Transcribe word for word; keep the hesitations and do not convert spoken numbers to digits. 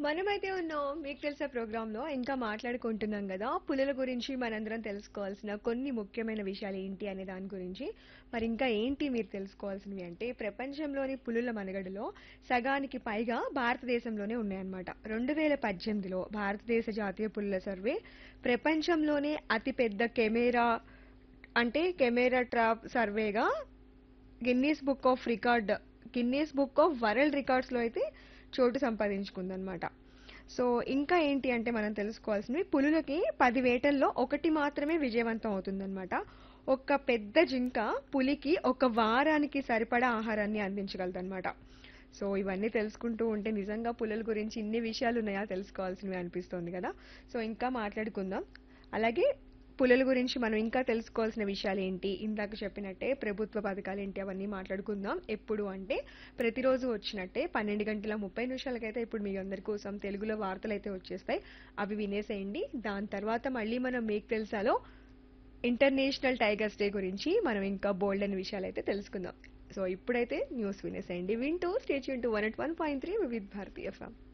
మనమైతే ఉన్నాం మీకు తెలిసే ప్రోగ్రాంలో ఇంకా మాట్లాడుకుంటున్నాం కదా పులుల గురించి మనందరం తెలుసుకోవాల్సిన కొన్ని ముఖ్యమైన విషయాలు ఏంటి అనే దాని గురించి. మరి ఇంకా ఏంటి మీరు తెలుసుకోవాల్సినవి అంటే ప్రపంచంలోని పులుల మనుగడలో సగానికి పైగా భారతదేశంలోనే ఉన్నాయన్నమాట. రెండు వేల పద్దెనిమిదిలో భారతదేశ జాతీయ పులుల సర్వే ప్రపంచంలోనే అతిపెద్ద కెమెరా అంటే camera trap సర్వేగా Guinness book of record Guinness book of world records లో అయితే చోటు సంపాదించుకుందనమాట. సో ఇంకా ఏంటి అంటే మనం తెలుసుకోవాల్సినవి పులులకి పది వేటల్లో ఒకటి మాత్రమే విజయవంతం అవుతుందన్నమాట. ఒక పెద్ద జింక పులికి ఒక వారానికి సరిపడా ఆహారాన్ని అందించగలదన్నమాట. సో ఇవన్నీ తెలుసుకుంటూ ఉంటే నిజంగా పులుల గురించి ఇన్ని విషయాలు ఉన్నాయా తెలుసుకోవాల్సినవి అనిపిస్తోంది కదా. సో ఇంకా మాట్లాడుకుందాం. అలాగే పులుల గురించి మనం ఇంకా తెలుసుకోవాల్సిన విషయాలు ఏంటి, ఇందాక చెప్పినట్టే ప్రభుత్వ పథకాలు ఏంటి అవన్నీ మాట్లాడుకుందాం. ఎప్పుడు అంటే ప్రతిరోజు వచ్చినట్టే పన్నెండు గంటల ముప్పై నిమిషాలకైతే ఇప్పుడు మీ అందరి కోసం తెలుగులో వార్తలు అయితే వచ్చేస్తాయి. అవి వినేసేయండి. దాని తర్వాత మళ్ళీ మనం మీకు తెలుసాలో ఇంటర్నేషనల్ టైగర్స్ డే గురించి మనం ఇంకా బోల్డ్ అనే విషయాలు అయితే తెలుసుకుందాం. సో ఇప్పుడైతే న్యూస్ వినేసేయండి. వింటూ state to one at one point three Vividh Bharatiya FM.